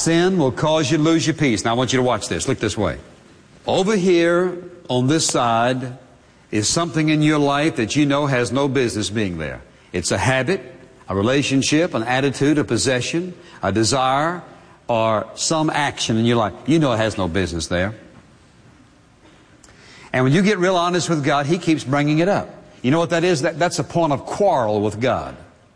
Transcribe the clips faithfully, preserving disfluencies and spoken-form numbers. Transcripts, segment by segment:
Sin will cause you to lose your peace. Now I want you to watch this. Look this way. Over here on this side is something in your life that you know has no business being there. It's a habit, a relationship, an attitude, a possession, a desire, or some action in your life. You know it has no business there. And when you get real honest with God, He keeps bringing it up. You know what that is? That, that's a point of quarrel with God.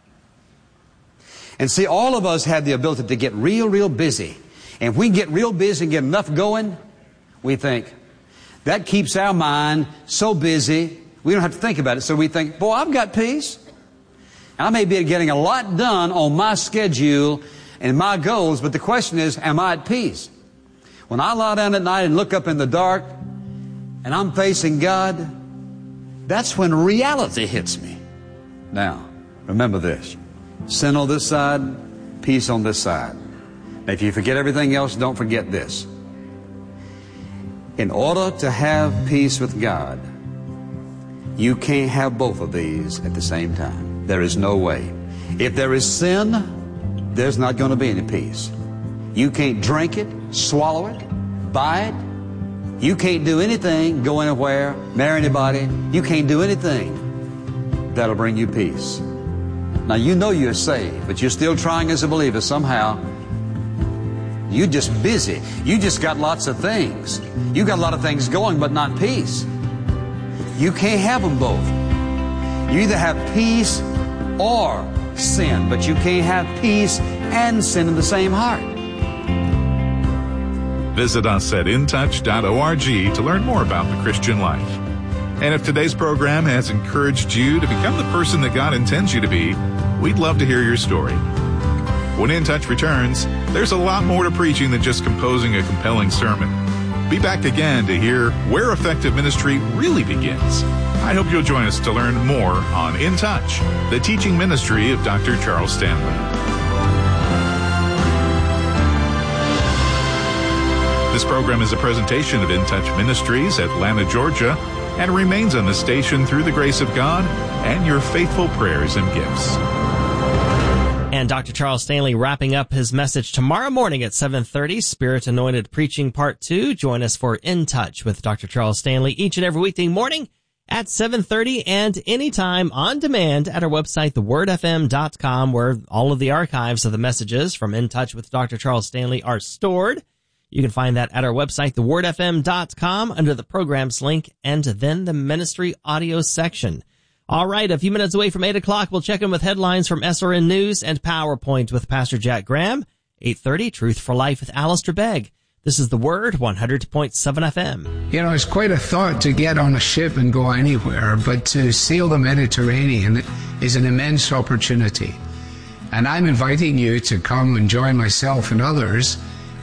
And see, all of us have the ability to get real, real busy. And if we get real busy and get enough going, we think, that keeps our mind so busy, we don't have to think about it. So we think, boy, I've got peace. I may be getting a lot done on my schedule and my goals, but the question is, am I at peace? When I lie down at night and look up in the dark and I'm facing God, that's when reality hits me. Now, remember this. Sin on this side, peace on this side. Now, if you forget everything else, don't forget this. In order to have peace with God, you can't have both of these at the same time. There is no way. If there is sin, there's not going to be any peace. You can't drink it, swallow it, buy it. You can't do anything, go anywhere, marry anybody. You can't do anything that'll bring you peace. Now, you know you're saved, but you're still trying as a believer somehow. You're just busy. You just got lots of things. You got a lot of things going, but not peace. You can't have them both. You either have peace or sin, but you can't have peace and sin in the same heart. Visit us at in touch dot org to learn more about the Christian life. And if today's program has encouraged you to become the person that God intends you to be, we'd love to hear your story. When In Touch returns, there's a lot more to preaching than just composing a compelling sermon. Be back again to hear where effective ministry really begins. I hope you'll join us to learn more on In Touch, the teaching ministry of Doctor Charles Stanley. This program is a presentation of In Touch Ministries, Atlanta, Georgia, and remains on the station through the grace of God and your faithful prayers and gifts. And Doctor Charles Stanley wrapping up his message tomorrow morning at seven thirty, Spirit Anointed Preaching Part two. Join us for In Touch with Doctor Charles Stanley each and every weekday morning at seven thirty and anytime on demand at our website, the word f m dot com, where all of the archives of the messages from In Touch with Doctor Charles Stanley are stored. You can find that at our website, the word f m dot com, under the programs link and then the ministry audio section. All right, a few minutes away from eight o'clock, we'll check in with headlines from S R N News and PowerPoint with Pastor Jack Graham. eight thirty, Truth for Life with Alistair Begg. This is The Word, one hundred point seven F M. You know, it's quite a thought to get on a ship and go anywhere, but to sail the Mediterranean is an immense opportunity. And I'm inviting you to come and join myself and others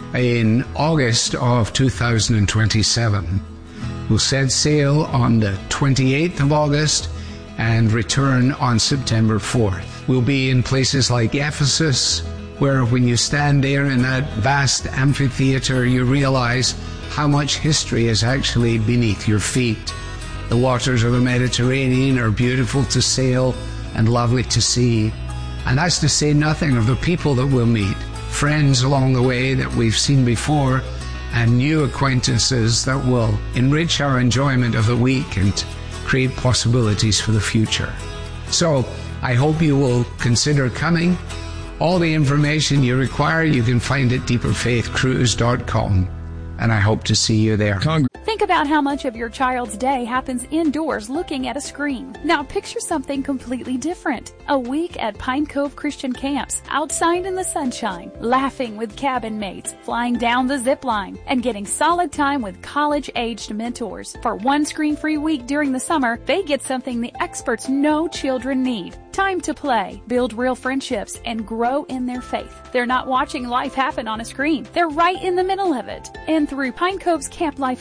in August of two thousand twenty-seven. We'll set sail on the twenty-eighth of August and return on September fourth. We'll be in places like Ephesus, where when you stand there in that vast amphitheater, you realize how much history is actually beneath your feet. The waters of the Mediterranean are beautiful to sail and lovely to see. And that's to say nothing of the people that we'll meet. Friends along the way that we've seen before, and new acquaintances that will enrich our enjoyment of the week and create possibilities for the future. So I hope you will consider coming. All the information you require you can find at deeper faith cruise dot com, and I hope to see you there. Cong- Think about how much of your child's day happens indoors looking at a screen. Now picture something completely different. A week at Pine Cove Christian Camps, outside in the sunshine, laughing with cabin mates, flying down the zip line, and getting solid time with college-aged mentors. For one screen-free week during the summer, they get something the experts know children need. Time to play, build real friendships, and grow in their faith. They're not watching life happen on a screen. They're right in the middle of it. And through Pine Cove's Camp Life app,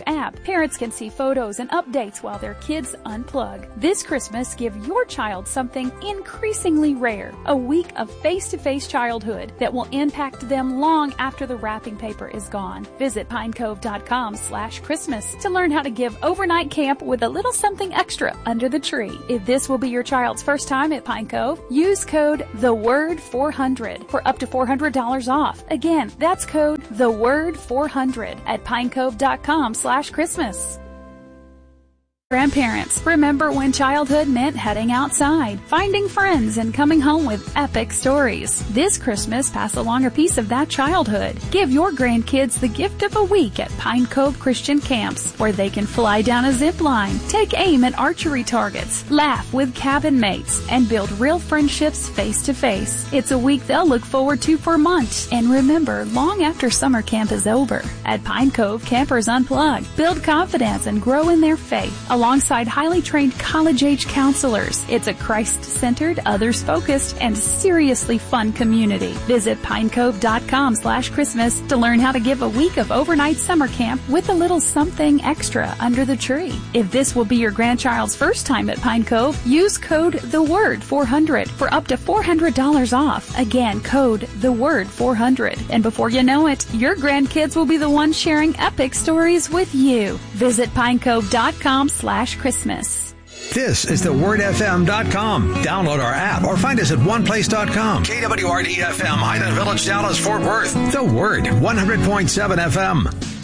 Parents can see photos and updates while their kids unplug. This Christmas, give your child something increasingly rare, a week of face-to-face childhood that will impact them long after the wrapping paper is gone. Visit pinecove.com slash Christmas to learn how to give overnight camp with a little something extra under the tree. If this will be your child's first time at Pine Cove, use code the word four hundred for up to four hundred dollars off. Again, that's code the word four hundred at pinecove.com slash Christmas. Grandparents, remember when childhood meant heading outside, finding friends, and coming home with epic stories. This Christmas, pass along a piece of that childhood. Give your grandkids the gift of a week at Pine Cove Christian Camps, where they can fly down a zip line, take aim at archery targets, laugh with cabin mates, and build real friendships face to face. It's a week they'll look forward to for months, and remember long after summer camp is over. At Pine Cove, campers unplug, build confidence, and grow in their faith. Alongside highly trained college-age counselors. It's a Christ-centered, others-focused, and seriously fun community. Visit pinecove.com slash Christmas to learn how to give a week of overnight summer camp with a little something extra under the tree. If this will be your grandchild's first time at Pine Cove, use code the word four hundred for up to four hundred dollars off. Again, code the word four hundred. And before you know it, your grandkids will be the ones sharing epic stories with you. Visit pinecove.com slash Christmas. This is the word f m dot com. Download our app or find us at one place dot com. K W R D F M, Highland Village, Dallas, Fort Worth. The Word, one hundred point seven F M.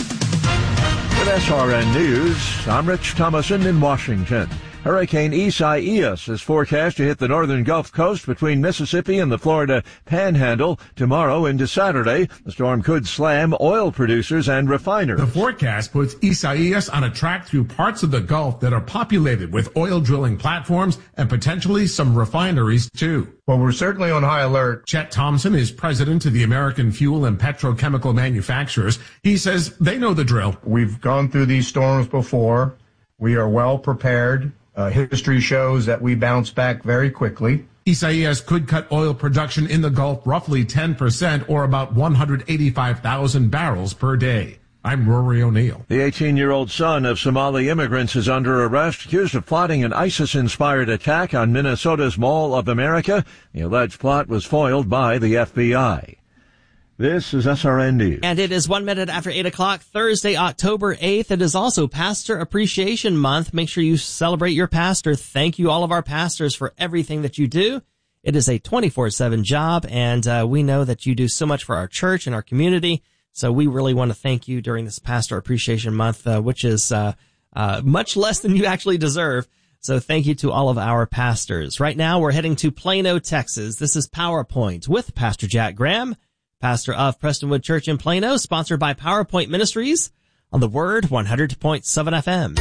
With S R N News, I'm Rich Thomason in Washington. Hurricane Isaias is forecast to hit the northern Gulf Coast between Mississippi and the Florida Panhandle tomorrow into Saturday. The storm could slam oil producers and refiners. The forecast puts Isaias on a track through parts of the Gulf that are populated with oil drilling platforms and potentially some refineries too. Well, we're certainly on high alert. Chet Thompson is president of the American Fuel and Petrochemical Manufacturers. He says they know the drill. We've gone through these storms before. We are well prepared. Uh, history shows that we bounce back very quickly. Isaias could cut oil production in the Gulf roughly ten percent or about one hundred eighty-five thousand barrels per day. I'm Rory O'Neill. The eighteen-year-old son of Somali immigrants is under arrest, accused of plotting an ISIS-inspired attack on Minnesota's Mall of America. The alleged plot was foiled by the F B I. This is S R N News. And it is one minute after eight o'clock, Thursday, October eighth. It is also Pastor Appreciation Month. Make sure you celebrate your pastor. Thank you, all of our pastors, for everything that you do. It is a twenty-four seven job, and uh, we know that you do so much for our church and our community. So we really want to thank you during this Pastor Appreciation Month, uh, which is uh, uh much less than you actually deserve. So thank you to all of our pastors. Right now, we're heading to Plano, Texas. This is PowerPoint with Pastor Jack Graham, pastor of Prestonwood Church in Plano, sponsored by PowerPoint Ministries on the Word one hundred point seven F M.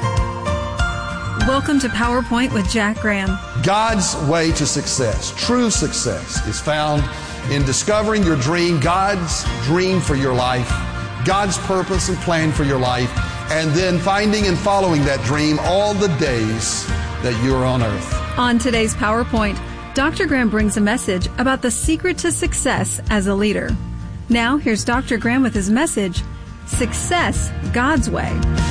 Welcome to PowerPoint with Jack Graham. God's way to success, true success, is found in discovering your dream, God's dream for your life, God's purpose and plan for your life, and then finding and following that dream all the days that you're on earth. On today's PowerPoint, Doctor Graham brings a message about the secret to success as a leader. Now, here's Doctor Graham with his message, Success God's Way.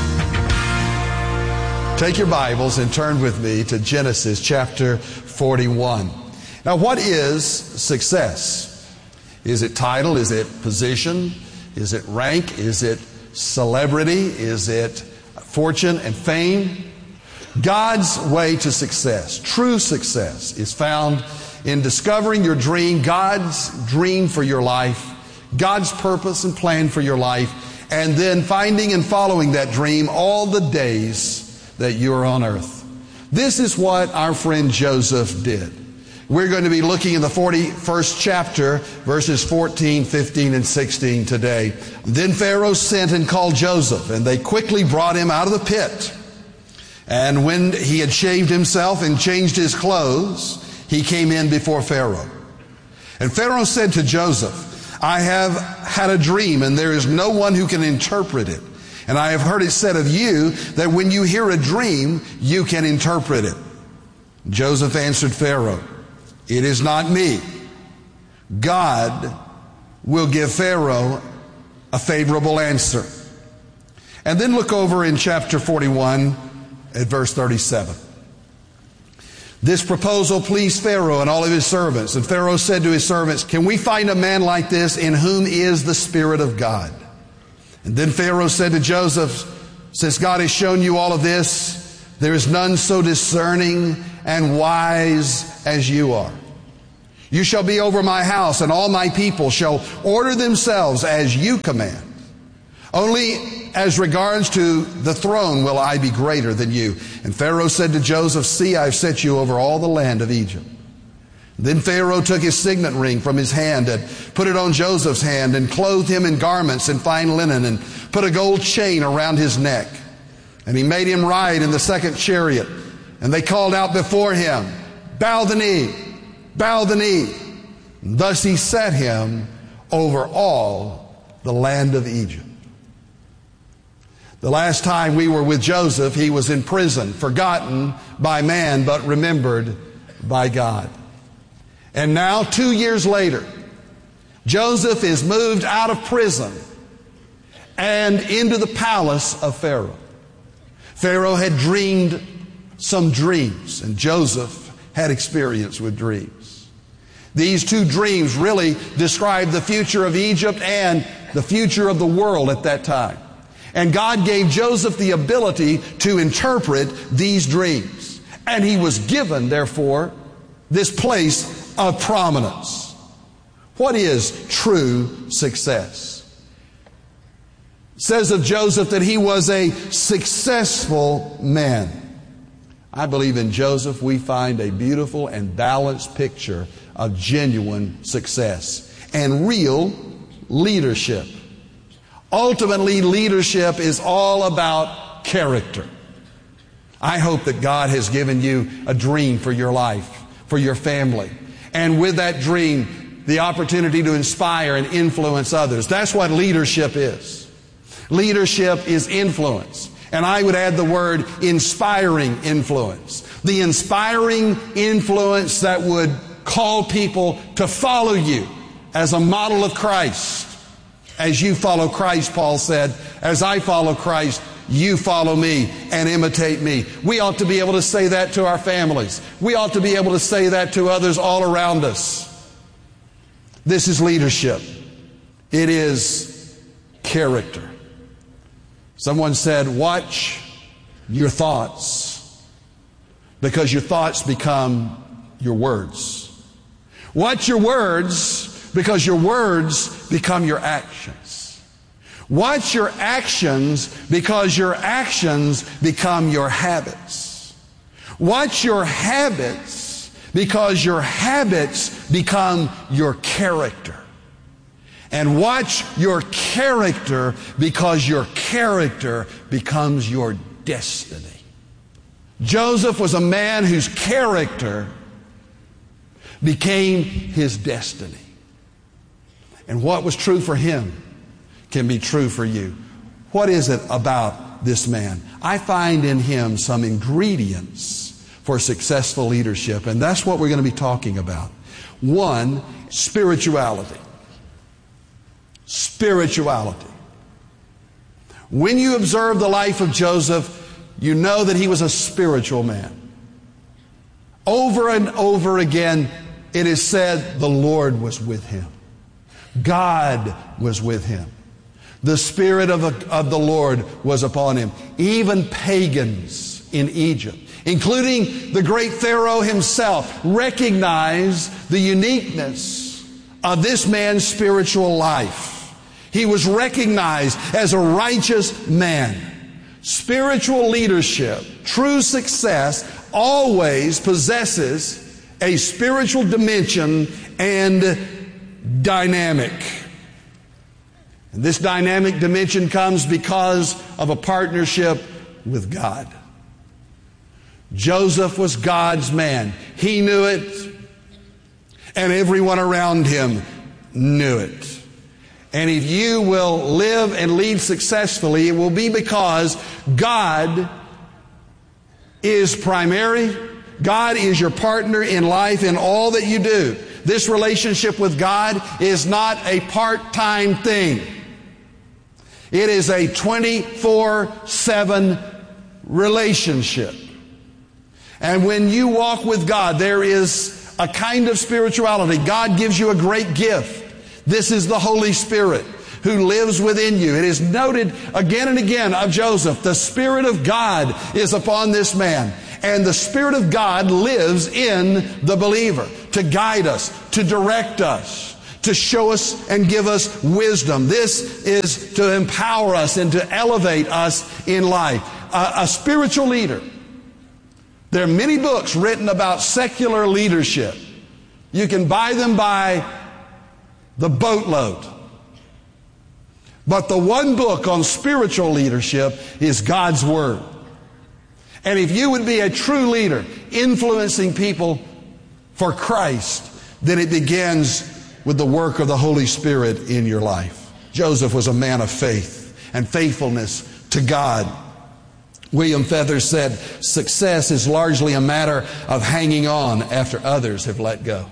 Take your Bibles and turn with me to Genesis chapter forty-one. Now, what is success? Is it title? Is it position? Is it rank? Is it celebrity? Is it fortune and fame? God's way to success, true success, is found in discovering your dream, God's dream for your life, God's purpose and plan for your life, and then finding and following that dream all the days that you're on earth. This is what our friend Joseph did. We're going to be looking in the forty-first chapter, verses fourteen, fifteen, and sixteen today. Then Pharaoh sent and called Joseph, and they quickly brought him out of the pit. And when he had shaved himself and changed his clothes, he came in before Pharaoh. And Pharaoh said to Joseph, I have had a dream, and there is no one who can interpret it. And I have heard it said of you that when you hear a dream, you can interpret it. Joseph answered Pharaoh, it is not me. God will give Pharaoh a favorable answer. And then look over in chapter forty-one at verse thirty-seven. This proposal pleased Pharaoh and all of his servants. And Pharaoh said to his servants, "Can we find a man like this in whom is the Spirit of God?" And then Pharaoh said to Joseph, "Since God has shown you all of this, there is none so discerning and wise as you are. You shall be over my house, and all my people shall order themselves as you command. Only as regards to the throne will I be greater than you." And Pharaoh said to Joseph, "See, I have set you over all the land of Egypt." Then Pharaoh took his signet ring from his hand and put it on Joseph's hand and clothed him in garments and fine linen and put a gold chain around his neck. And he made him ride in the second chariot. And they called out before him, "Bow the knee, bow the knee." And thus he set him over all the land of Egypt. The last time we were with Joseph, he was in prison, forgotten by man, but remembered by God. And now, two years later, Joseph is moved out of prison and into the palace of Pharaoh. Pharaoh had dreamed some dreams, and Joseph had experience with dreams. These two dreams really describe the future of Egypt and the future of the world at that time. And God gave Joseph the ability to interpret these dreams. And he was given, therefore, this place of prominence. What is true success? It says of Joseph that he was a successful man. I believe in Joseph we find a beautiful and balanced picture of genuine success and real leadership. Ultimately, leadership is all about character. I hope that God has given you a dream for your life, for your family. And with that dream, the opportunity to inspire and influence others. That's what leadership is. Leadership is influence. And I would add the word inspiring influence. The inspiring influence that would call people to follow you as a model of Christ. As you follow Christ, Paul said, as I follow Christ, you follow me and imitate me. We ought to be able to say that to our families. We ought to be able to say that to others all around us. This is leadership. It is character. Someone said, watch your thoughts, because your thoughts become your words. Watch your words, because your words become your actions. Watch your actions, because your actions become your habits. Watch your habits, because your habits become your character. And watch your character, because your character becomes your destiny. Joseph was a man whose character became his destiny. And what was true for him can be true for you. What is it about this man? I find in him some ingredients for successful leadership, and that's what we're going to be talking about. One, spirituality. Spirituality. When you observe the life of Joseph, you know that he was a spiritual man. Over and over again, it is said the Lord was with him. God was with him. The Spirit of, a, of the Lord was upon him. Even pagans in Egypt, including the great Pharaoh himself, recognized the uniqueness of this man's spiritual life. He was recognized as a righteous man. Spiritual leadership, true success, always possesses a spiritual dimension and dynamic. And this dynamic dimension comes because of a partnership with God. Joseph was God's man. He knew it, and everyone around him knew it. And if you will live and lead successfully, it will be because God is primary. God is your partner in life in all that you do. This relationship with God is not a part-time thing. It is a twenty-four seven relationship. And when you walk with God, there is a kind of spirituality. God gives you a great gift. This is the Holy Spirit who lives within you. It is noted again and again of Joseph, the Spirit of God is upon this man. And the Spirit of God lives in the believer to guide us, to direct us, to show us and give us wisdom. This is to empower us and to elevate us in life. A, a spiritual leader. There are many books written about secular leadership. You can buy them by the boatload. But the one book on spiritual leadership is God's Word. And if you would be a true leader, influencing people for Christ, then it begins with the work of the Holy Spirit in your life. Joseph was a man of faith and faithfulness to God. William Feathers said, success is largely a matter of hanging on after others have let go.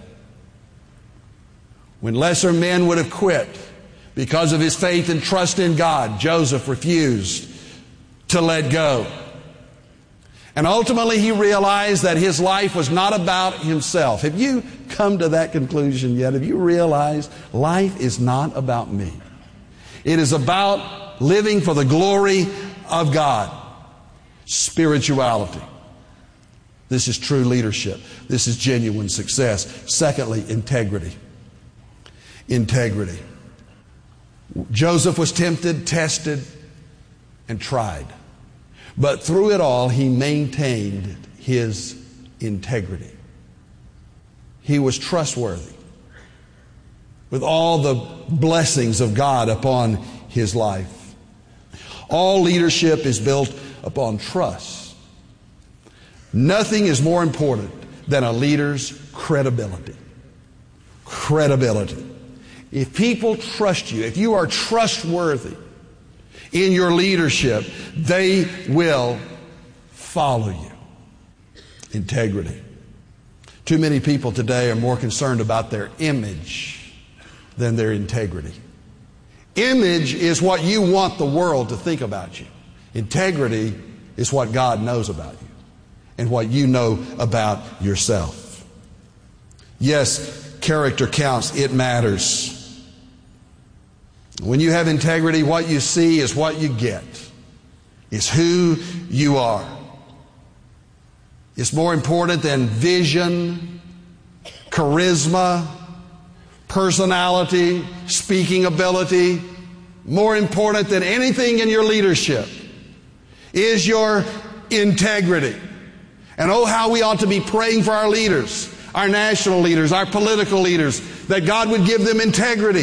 When lesser men would have quit because of his faith and trust in God, Joseph refused to let go. And ultimately he realized that his life was not about himself. Have you come to that conclusion yet? Have you realized life is not about me? It is about living for the glory of God. Spirituality. This is true leadership. This is genuine success. Secondly, integrity. Integrity. Joseph was tempted, tested, and tried. But through it all, he maintained his integrity. He was trustworthy with all the blessings of God upon his life. All leadership is built upon trust. Nothing is more important than a leader's credibility. Credibility. If people trust you, if you are trustworthy in your leadership, they will follow you. Integrity. Too many people today are more concerned about their image than their integrity. Image is what you want the world to think about you. Integrity is what God knows about you and what you know about yourself. Yes, character counts. It matters. When you have integrity, what you see is what you get. It's who you are. It's more important than vision, charisma, personality, speaking ability. More important than anything in your leadership is your integrity. And oh, how we ought to be praying for our leaders, our national leaders, our political leaders, that God would give them integrity.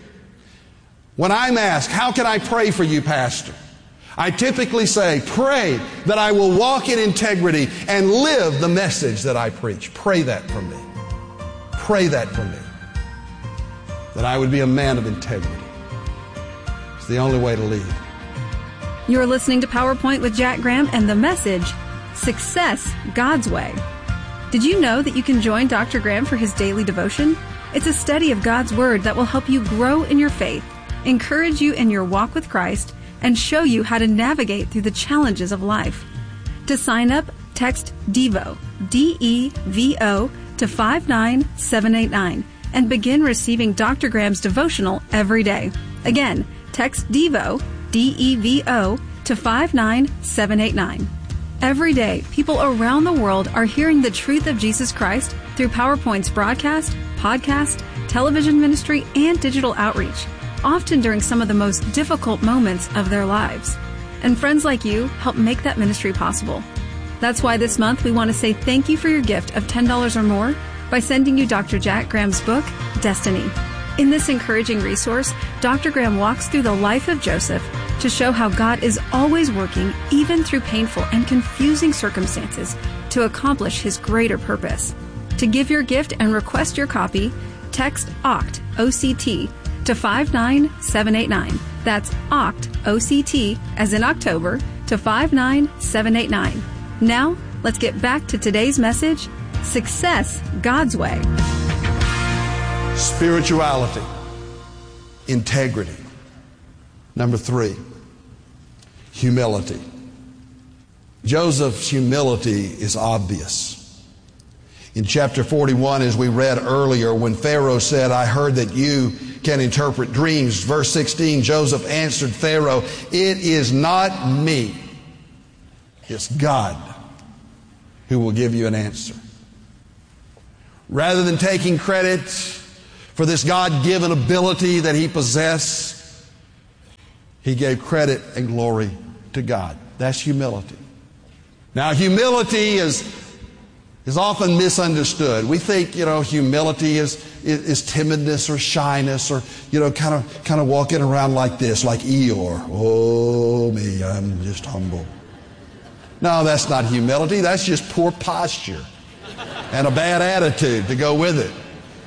When I'm asked, how can I pray for you, Pastor? I typically say, pray that I will walk in integrity and live the message that I preach. Pray that for me. Pray that for me. That I would be a man of integrity. It's the only way to lead. You're listening to PowerPoint with Jack Graham and the message, Success God's Way. Did you know that you can join Doctor Graham for his daily devotion? It's a study of God's Word that will help you grow in your faith, encourage you in your walk with Christ, and show you how to navigate through the challenges of life. To sign up, text DEVO, D E V O, to five nine seven eight nine and begin receiving Doctor Graham's devotional every day. Again, text DEVO, D E V O, to five nine seven eight nine. Every day, people around the world are hearing the truth of Jesus Christ through PowerPoint's broadcast, podcast, television ministry, and digital outreach, often during some of the most difficult moments of their lives. And friends like you help make that ministry possible. That's why this month we want to say thank you for your gift of ten dollars or more by sending you Doctor Jack Graham's book, Destiny. In this encouraging resource, Doctor Graham walks through the life of Joseph to show how God is always working, even through painful and confusing circumstances, to accomplish His greater purpose. To give your gift and request your copy, text O C T, O C T, to five nine seven eight nine. That's O C T, O C T, as in October, to five nine seven eight nine. Now, let's get back to today's message, Success God's Way. Spirituality, integrity. Number three, humility. Joseph's humility is obvious. In chapter forty-one, as we read earlier, when Pharaoh said, I heard that you can interpret dreams, verse sixteen, Joseph answered Pharaoh, it is not me, it's God who will give you an answer. Rather than taking credit for this God-given ability that he possessed, he gave credit and glory to God. That's humility. Now, humility is, is often misunderstood. We think, you know, humility is, is, is timidness or shyness or, you know, kind of, kind of walking around like this, like Eeyore. Oh, me, I'm just humble. No, that's not humility. That's just poor posture and a bad attitude to go with it.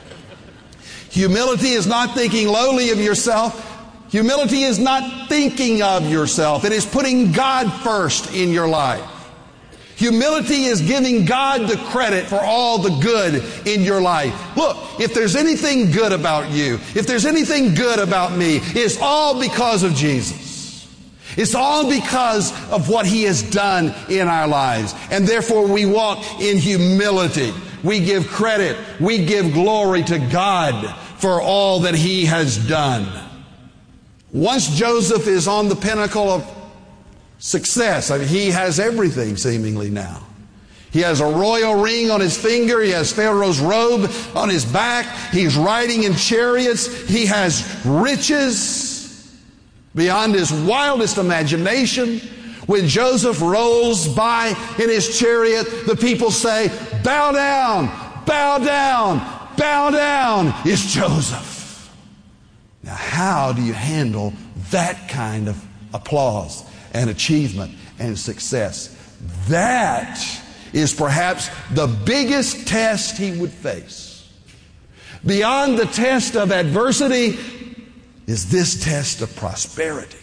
Humility is not thinking lowly of yourself. Humility is not thinking of yourself. It is putting God first in your life. Humility is giving God the credit for all the good in your life. Look, if there's anything good about you, if there's anything good about me, it's all because of Jesus. It's all because of what He has done in our lives. And therefore we walk in humility. We give credit, we give glory to God for all that He has done. Once Joseph is on the pinnacle of success, I mean, he has everything seemingly now. He has a royal ring on his finger. He has Pharaoh's robe on his back. He's riding in chariots. He has riches beyond his wildest imagination. When Joseph rolls by in his chariot, the people say, bow down, bow down, bow down. It's Joseph. Now, how do you handle that kind of applause and achievement and success? That is perhaps the biggest test he would face. Beyond the test of adversity is this test of prosperity.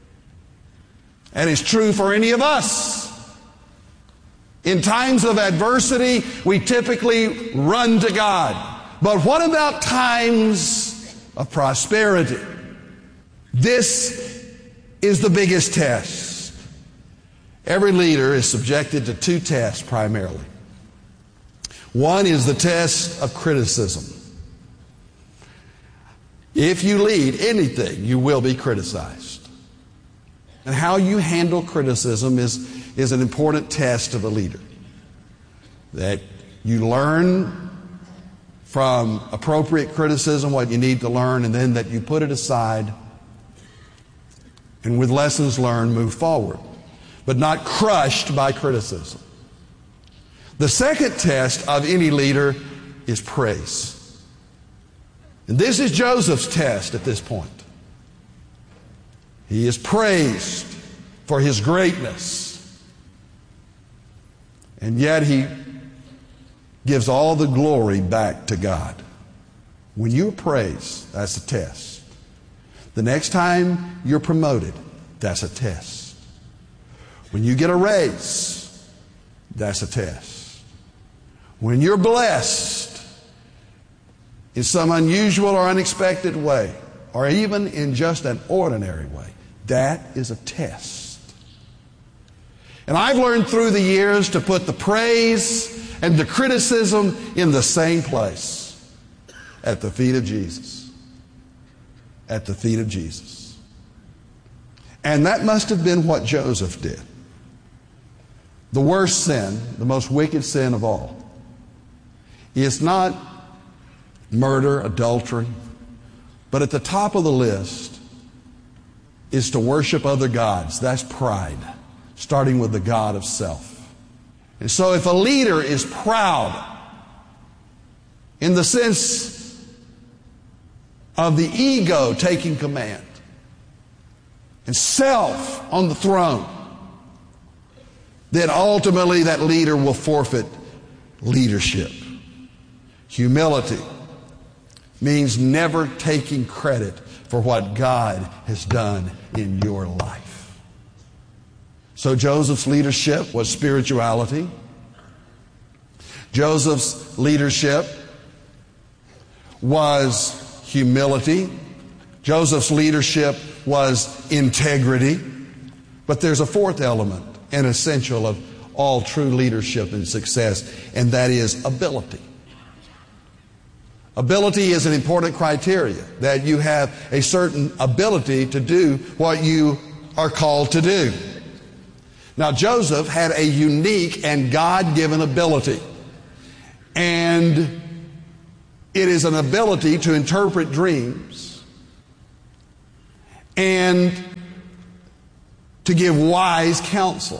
And it's true for any of us. In times of adversity, we typically run to God. But what about times of prosperity? This is the biggest test. Every leader is subjected to two tests primarily. One is the test of criticism. If you lead anything, you will be criticized. And how you handle criticism is, is an important test of a leader. That you learn from appropriate criticism what you need to learn, and then that you put it aside and with lessons learned move forward, but not crushed by criticism. The second test of any leader is praise. And this is Joseph's test at this point. He is praised for his greatness. And yet he gives all the glory back to God. When you're praised, that's a test. The next time you're promoted, that's a test. When you get a raise, that's a test. When you're blessed in some unusual or unexpected way, or even in just an ordinary way, that is a test. And I've learned through the years to put the praise and the criticism in the same place, at the feet of Jesus. At the feet of Jesus. And that must have been what Joseph did. The worst sin, the most wicked sin of all, is not murder, adultery, but at the top of the list is to worship other gods. That's pride, starting with the God of self. And so if a leader is proud in the sense of the ego taking command and self on the throne, then ultimately that leader will forfeit leadership. Humility means never taking credit for what God has done in your life. So Joseph's leadership was spirituality. Joseph's leadership was humility. Joseph's leadership was integrity. But there's a fourth element, an essential of all true leadership and success, and that is ability. Ability is an important criteria, that you have a certain ability to do what you are called to do. Now, Joseph had a unique and God-given ability, and it is an ability to interpret dreams and to give wise counsel.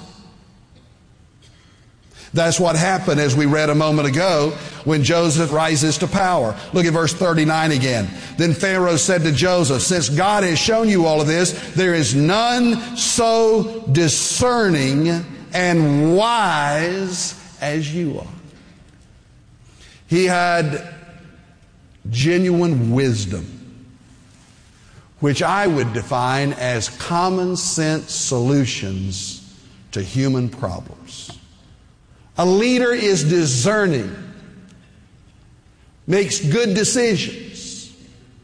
That's what happened, as we read a moment ago, when Joseph rises to power. Look at verse thirty-nine again. Then Pharaoh said to Joseph, since God has shown you all of this, there is none so discerning and wise as you are. He had genuine wisdom, which I would define as common sense solutions to human problems. A leader is discerning, makes good decisions,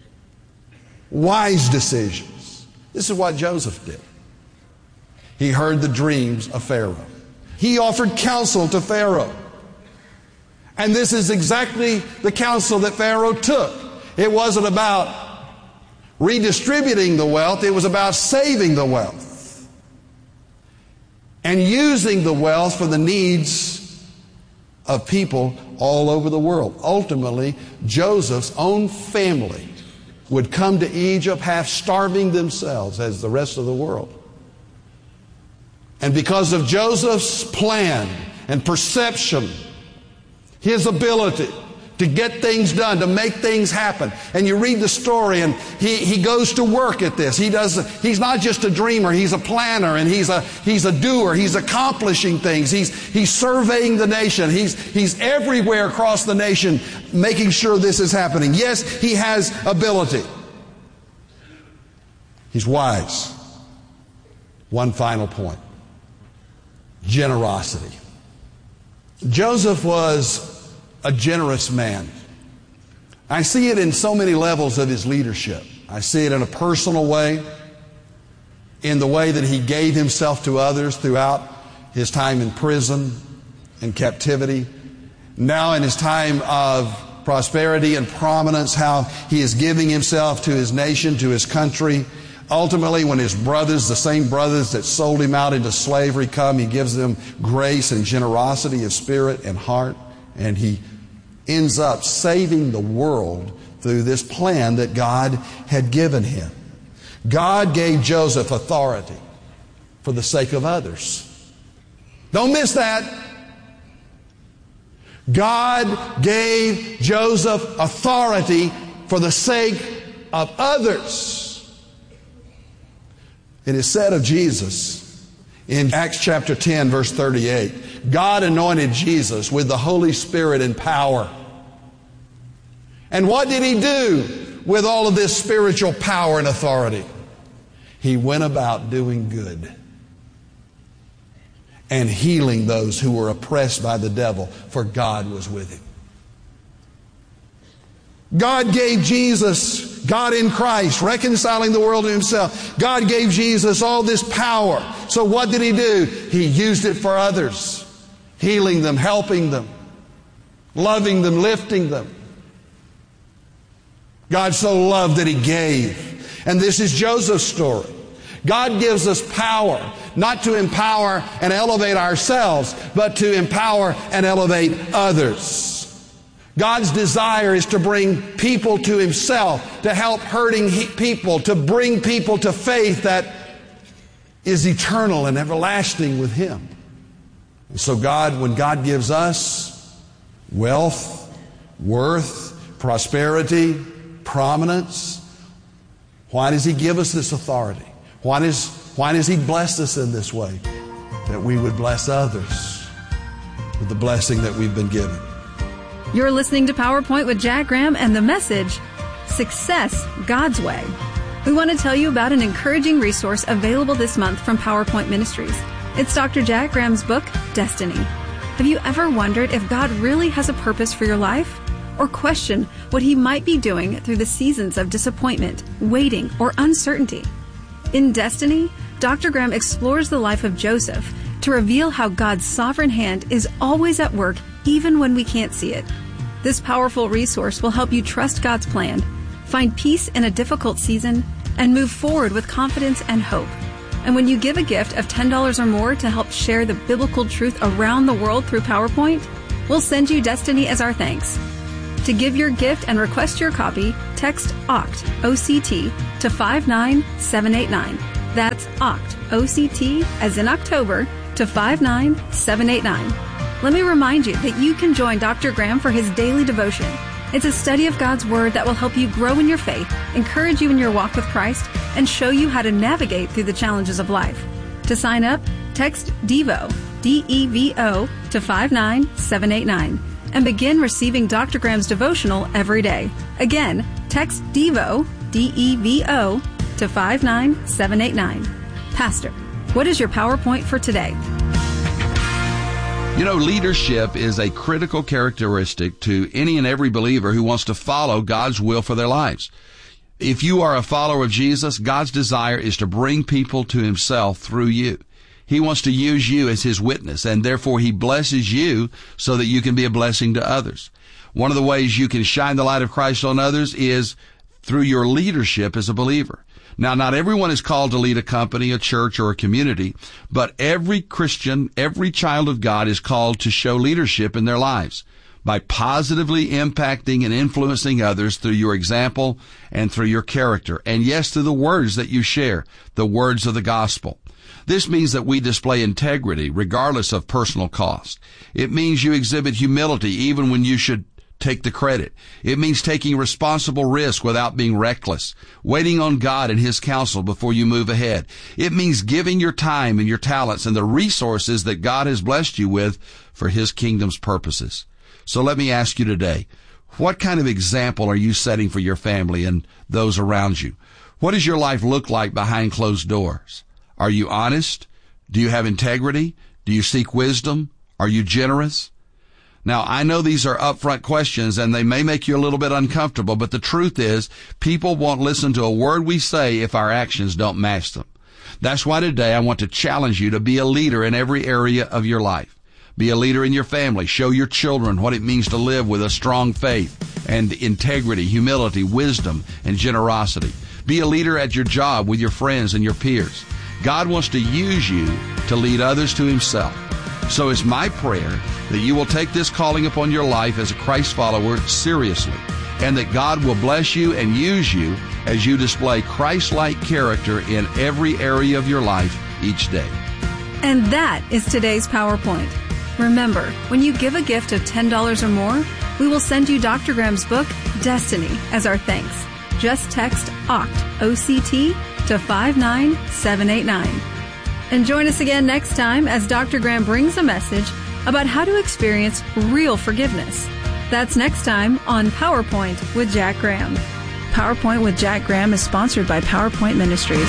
wise decisions. This is what Joseph did. He heard the dreams of Pharaoh. He offered counsel to Pharaoh. And this is exactly the counsel that Pharaoh took. It wasn't about redistributing the wealth, it was about saving the wealth and using the wealth for the needs of people all over the world. Ultimately, Joseph's own family would come to Egypt half starving themselves as the rest of the world. And because of Joseph's plan and perception, his ability to get things done, to make things happen. And you read the story and he, he goes to work at this. He does, he's not just a dreamer, he's a planner and he's a, he's a doer. He's accomplishing things. He's, he's surveying the nation. He's, he's everywhere across the nation making sure this is happening. Yes, he has ability. He's wise. One final point. Generosity. Joseph was a generous man. I see it in so many levels of his leadership. I see it in a personal way, in the way that he gave himself to others throughout his time in prison and captivity. Now in his time of prosperity and prominence, how he is giving himself to his nation, to his country. Ultimately, when his brothers, the same brothers that sold him out into slavery, come, he gives them grace and generosity of spirit and heart. And he ends up saving the world through this plan that God had given him. God gave Joseph authority for the sake of others. Don't miss that. God gave Joseph authority for the sake of others. It is said of Jesus in Acts chapter ten, verse thirty-eight, God anointed Jesus with the Holy Spirit and power. And what did he do with all of this spiritual power and authority? He went about doing good and healing those who were oppressed by the devil, for God was with him. God gave Jesus, God in Christ, reconciling the world to himself. God gave Jesus all this power. So what did he do? He used it for others, healing them, helping them, loving them, lifting them. God so loved that he gave. And this is Joseph's story. God gives us power, not to empower and elevate ourselves, but to empower and elevate others. God's desire is to bring people to himself, to help hurting people, to bring people to faith that is eternal and everlasting with him. And so God, when God gives us wealth, worth, prosperity, prominence, why does he give us this authority? Why does, why does he bless us in this way? That we would bless others with the blessing that we've been given. You're listening to PowerPoint with Jack Graham and the message, Success God's Way. We want to tell you about an encouraging resource available this month from PowerPoint Ministries. It's Doctor Jack Graham's book, Destiny. Have you ever wondered if God really has a purpose for your life? or question what He might be doing through the seasons of disappointment, waiting, or uncertainty. In Destiny, Doctor Graham explores the life of Joseph to reveal how God's sovereign hand is always at work even when we can't see it. This powerful resource will help you trust God's plan, find peace in a difficult season, and move forward with confidence and hope. And when you give a gift of ten dollars or more to help share the biblical truth around the world through PowerPoint, we'll send you Destiny as our thanks. To give your gift and request your copy, text O C T, O C T, to five nine seven eight nine. That's O C T, O C T, as in October, to five nine seven eight nine. Let me remind you that you can join Doctor Graham for his daily devotion. It's a study of God's Word that will help you grow in your faith, encourage you in your walk with Christ, and show you how to navigate through the challenges of life. To sign up, text DEVO, D E V O, to five nine seven eight nine, and begin receiving Doctor Graham's devotional every day. Again, text DEVO, D E V O, to five nine seven eight nine. Pastor, what is your PowerPoint for today? You know, leadership is a critical characteristic to any and every believer who wants to follow God's will for their lives. If you are a follower of Jesus, God's desire is to bring people to Himself through you. He wants to use you as His witness, and therefore He blesses you so that you can be a blessing to others. One of the ways you can shine the light of Christ on others is through your leadership as a believer. Now, not everyone is called to lead a company, a church, or a community, but every Christian, every child of God is called to show leadership in their lives by positively impacting and influencing others through your example and through your character. And yes, through the words that you share, the words of the gospel. This means that we display integrity regardless of personal cost. It means you exhibit humility even when you should take the credit. It means taking responsible risk without being reckless, waiting on God and His counsel before you move ahead. It means giving your time and your talents and the resources that God has blessed you with for His kingdom's purposes. So let me ask you today, what kind of example are you setting for your family and those around you? What does your life look like behind closed doors? Are you honest? Do you have integrity? Do you seek wisdom? Are you generous? Now, I know these are upfront questions and they may make you a little bit uncomfortable, but the truth is people won't listen to a word we say if our actions don't match them. That's why today I want to challenge you to be a leader in every area of your life. Be a leader in your family. Show your children what it means to live with a strong faith and integrity, humility, wisdom, and generosity. Be a leader at your job with your friends and your peers. God wants to use you to lead others to Himself. So it's my prayer that you will take this calling upon your life as a Christ follower seriously, and that God will bless you and use you as you display Christ-like character in every area of your life each day. And that is today's PowerPoint. Remember, when you give a gift of ten dollars or more, we will send you Doctor Graham's book, Destiny, as our thanks. Just text O C T, O C T, to five nine seven eight nine. And join us again next time as Doctor Graham brings a message about how to experience real forgiveness. That's next time on PowerPoint with Jack Graham. PowerPoint with Jack Graham is sponsored by PowerPoint Ministries.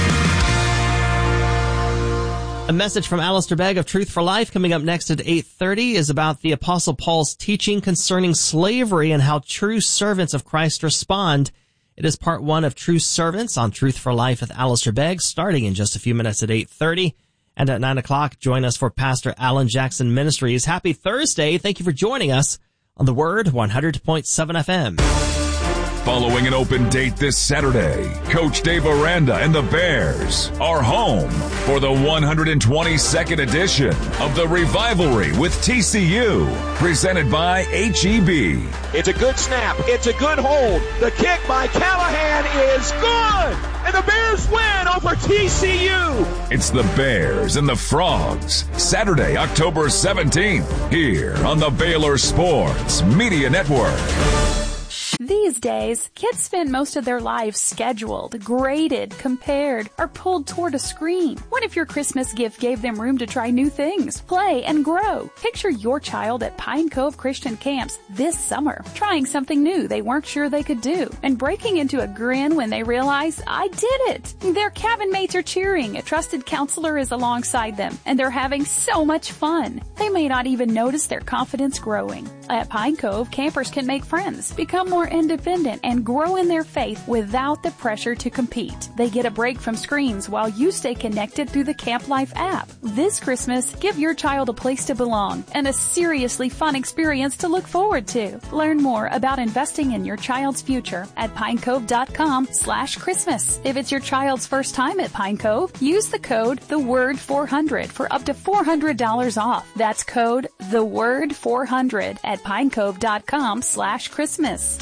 A message from Alistair Begg of Truth for Life coming up next at eight thirty is about the Apostle Paul's teaching concerning slavery and how true servants of Christ respond. It is part one of True Servants on Truth for Life with Alistair Begg, starting in just a few minutes at eight thirty. And at nine o'clock, join us for Pastor Alan Jackson Ministries. Happy Thursday. Thank you for joining us on The Word one hundred point seven F M. Following an open date this Saturday, Coach Dave Aranda and the Bears are home for the one hundred twenty-second edition of the Revivalry with T C U, presented by H E B. It's a good snap. It's a good hold. The kick by Callahan is good. And the Bears win over T C U. It's the Bears and the Frogs, Saturday, October seventeenth, here on the Baylor Sports Media Network. These days, kids spend most of their lives scheduled, graded, compared, or pulled toward a screen. What if your Christmas gift gave them room to try new things, play, and grow? Picture your child at Pine Cove Christian Camps this summer, trying something new they weren't sure they could do, and breaking into a grin when they realize, I did it! Their cabin mates are cheering, a trusted counselor is alongside them, and they're having so much fun. They may not even notice their confidence growing. At Pine Cove, campers can make friends, become more independent, and grow in their faith without the pressure to compete. They get a break from screens while you stay connected through the Camp Life app. This Christmas, give your child a place to belong and a seriously fun experience to look forward to. Learn more about investing in your child's future at pinecove.com slash Christmas. If it's your child's first time at Pine Cove, use the code the word four hundred for up to four hundred dollars off. That's code the word four hundred at pinecove.com slash Christmas.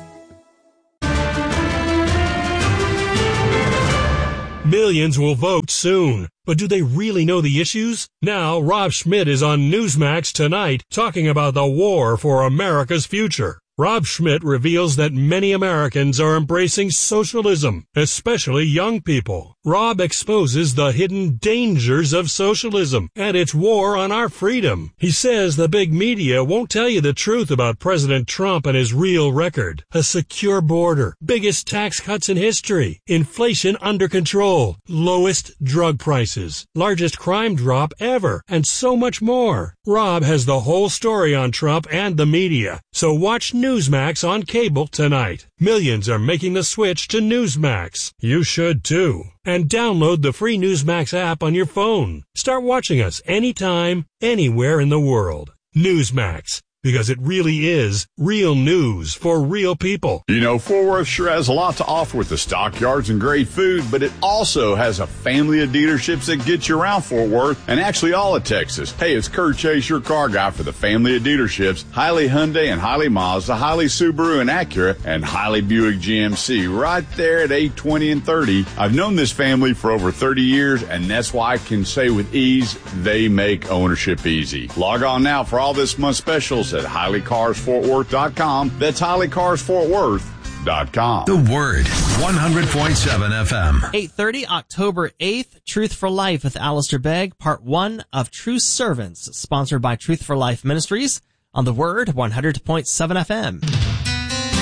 Millions will vote soon, but do they really know the issues? Now, Rob Schmidt is on Newsmax tonight talking about the war for America's future. Rob Schmidt reveals that many Americans are embracing socialism, especially young people. Rob exposes the hidden dangers of socialism and its war on our freedom. He says the big media won't tell you the truth about President Trump and his real record. A secure border, biggest tax cuts in history, inflation under control, lowest drug prices, largest crime drop ever, and so much more. Rob has the whole story on Trump and the media, so watch Newsmax on cable tonight. Millions are making the switch to Newsmax. You should too. And download the free Newsmax app on your phone. Start watching us anytime, anywhere in the world. Newsmax. Because it really is real news for real people. You know, Fort Worth sure has a lot to offer with the stockyards and great food, but it also has a family of dealerships that get you around Fort Worth and actually all of Texas. Hey, it's Kurt Chase, your car guy for the family of dealerships, Hiley Hyundai and Hiley Mazda, Hiley Subaru and Acura, and Hiley Buick G M C right there at eight twenty and thirty. I've known this family for over thirty years, and that's why I can say with ease, they make ownership easy. Log on now for all this month's specials at Hiley Cars Fort Worth dot com. That's Hiley Cars Fort Worth dot com. The Word, one hundred point seven F M. eight thirty, October eighth, Truth for Life with Alistair Begg, part one of True Servants, sponsored by Truth for Life Ministries on The Word, one hundred point seven F M.